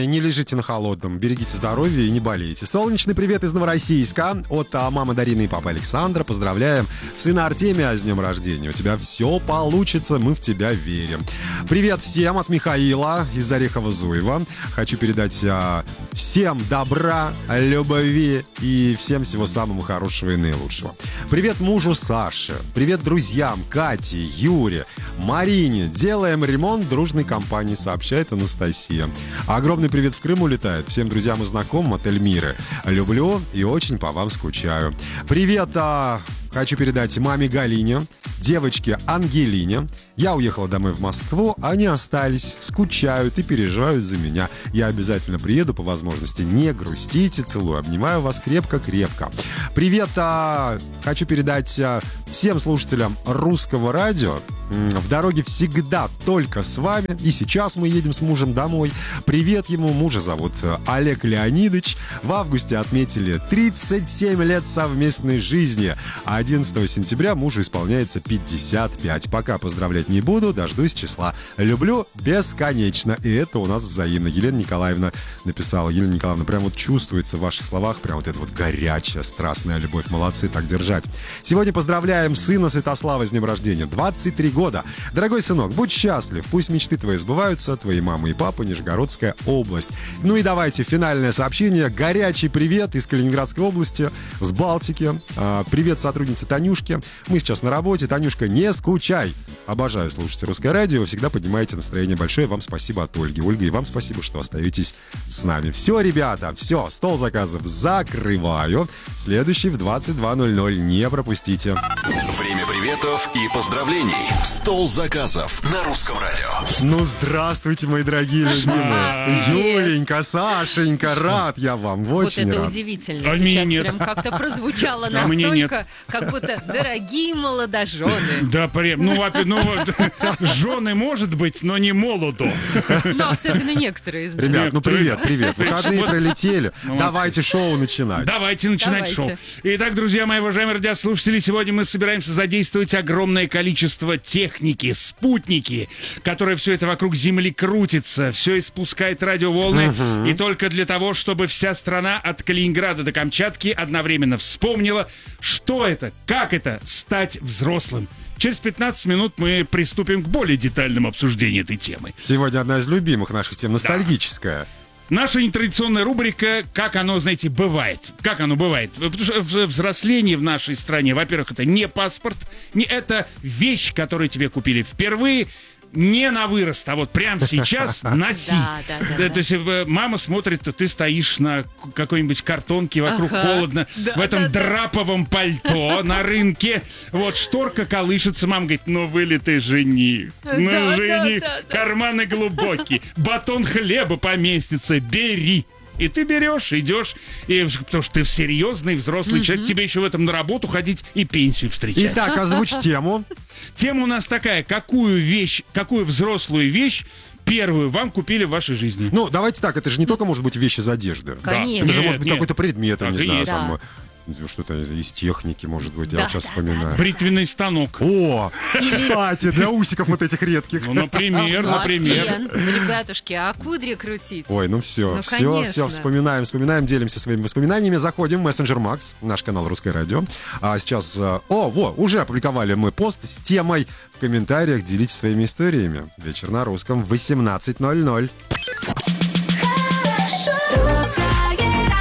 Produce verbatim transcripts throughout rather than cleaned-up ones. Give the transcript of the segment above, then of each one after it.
не лежите на холодном, берегите здоровье и не болейте. Солнечный привет из Новороссийска от а, мамы Дарины и папы Александра. Поздравляем сына Артемия с днем рождения. У тебя все получится, мы в тебя верим. Привет всем от Михаила из Орехово-Зуева. Хочу передать а, всем добра, любви и всем всего самого хорошего и наилучшего. Привет мужу Саше. Привет друзьям Кате, Юре, Марине. Делаем ремонт дружной компании, сообщает Анастасия. Огромный привет в Крым улетает всем друзьям и знакомым от Эльмиры. Люблю и очень по вам скучаю. Привет, а, хочу передать маме Галине, девочке Ангелине. Я уехала домой в Москву, они остались, скучают и переживают за меня. Я обязательно приеду по возможности. Не грустите, целую, обнимаю вас крепко-крепко. Привет, а, хочу передать а, всем слушателям русского радио. В дороге всегда только с вами. И сейчас мы едем с мужем домой. Привет ему. Мужа зовут Олег Леонидович. В августе отметили тридцать семь лет совместной жизни. А одиннадцатого сентября мужу исполняется пятьдесят пять. Пока поздравлять не буду, дождусь числа. Люблю бесконечно. И это у нас взаимно. Елена Николаевна написала. Елена Николаевна, прям вот чувствуется в ваших словах прям вот эта вот горячая, страстная любовь. Молодцы, так держать. Сегодня поздравляем сына Святослава с днем рождения. двадцать три года. Дорогой сынок, будь счастлив, пусть мечты твои сбываются, твои мамы и папы, Нижегородская область. Ну и давайте финальное сообщение. Горячий привет из Калининградской области, с Балтики. А, привет сотруднице Танюшке. Мы сейчас на работе. Танюшка, не скучай. Обожаю слушать русское радио. Вы всегда поднимаете настроение. Большое вам спасибо от Ольги. Ольга, и вам спасибо, что остаетесь с нами. Все, ребята, все, стол заказов закрываю. Следующий в двадцать два ноль ноль. Не пропустите. Время приветов и поздравлений. Стол заказов на русском радио. Ну, здравствуйте, мои дорогие любимые. Юленька, Сашенька, рад я вам, очень рад. Вот это удивительно. А Сейчас мне прям как-то прозвучало А мне нет. настолько, как будто дорогие молодожены. Да, прям, ну, во- ну, вот, жены может быть, но не молоду. Но особенно некоторые из нас. Ребят, ну Некоторые- привет, привет. Выходные Вот. пролетели. Молодцы. Давайте шоу начинать. Давайте начинать Давайте. шоу. Итак, друзья мои, уважаемые радиослушатели, сегодня мы собираемся задействовать огромное количество техники, спутники, которые все это вокруг Земли крутится, все испускает радиоволны, Мгм. и только для того, чтобы вся страна от Калининграда до Камчатки одновременно вспомнила, что это, как это стать взрослым. Через пятнадцать минут мы приступим к более детальному обсуждению этой темы. Сегодня одна из любимых наших тем, ностальгическая. Наша нетрадиционная рубрика «Как оно, знаете, бывает». Как оно бывает? Потому что в- взросление в нашей стране, во-первых, это не паспорт, не это вещь, которую тебе купили впервые, не на вырост, а вот прямо сейчас носи. Да, да, да, Да, да. То есть э, мама смотрит, ты стоишь на к- какой-нибудь картонке, вокруг Ага. холодно, Да, в этом да, да. драповом пальто на рынке. Вот шторка колышется, мама говорит, ну вылитый жених, ну Да, да, жених, да, да. карманы глубокие, батон хлеба поместится, бери. И ты берешь, идешь, и, потому что ты серьезный взрослый человек, тебе еще в этом на работу ходить и пенсию встречать. Итак, озвучь тему. Тема у нас такая: какую вещь, какую взрослую вещь первую вам купили в вашей жизни? Ну, давайте так, это же не только может быть вещь из одежды. Конечно. Это же Нет, может быть нет. какой-то предмет, я Так не и знаю, есть. там, Да. э, что-то из техники, может быть, я Да, вот сейчас да, вспоминаю. Бритвенный станок. О, кстати, для усиков вот этих редких. Ну, например, например. Латвен. Ребятушки, а кудри крутить? Ой, ну все, Ну, все, конечно. все, вспоминаем, вспоминаем, делимся своими воспоминаниями. Заходим в мессенджер Макс, наш канал Русское радио. А сейчас, э, о, во, уже опубликовали мы пост с темой. В комментариях делитесь своими историями. Вечер на русском в восемнадцать ноль ноль.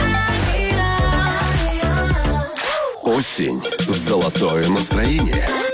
Осень. Золотое настроение.